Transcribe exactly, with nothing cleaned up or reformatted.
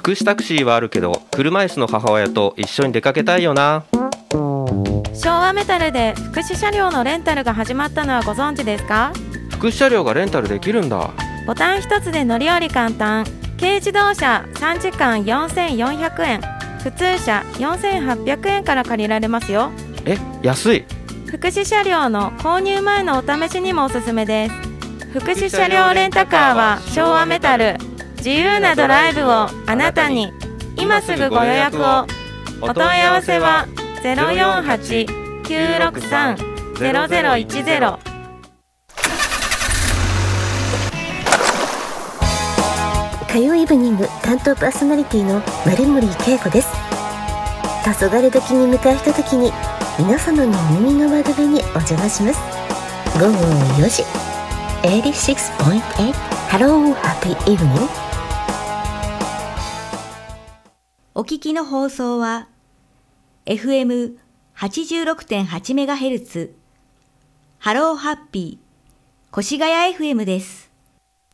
福祉タクシーはあるけど車椅子の母親と一緒に出かけたいよな。 昭和メタルで福祉車両のレンタルが始まったのはご存知ですか？ 福祉車両がレンタルできるんだ。 ボタン一つで乗り降り簡単。軽自動車さんじかんよんせんよんひゃくえん、普通車よんせんはっぴゃくえんから借りられますよ。 え、安い。 福祉車両の購入前のお試しにもおすすめです。福祉車両レンタカーは昭和メタル。自由なドライブをあなたに。今すぐご予約を。お問い合わせは ゼロよんはち きゅうろくさん ゼロゼロいちゼロ。 火曜イブニング担当パーソナリティの丸森恵子です。黄昏時に向かうひとときに皆様の耳の窓辺にお邪魔します。ごごよじ はちじゅうろくてんはち Hello Happy Evening。 お聞きの放送は エフエムはちじゅうろくてんはち メガヘルツ ハローハッピー越谷 エフエム です。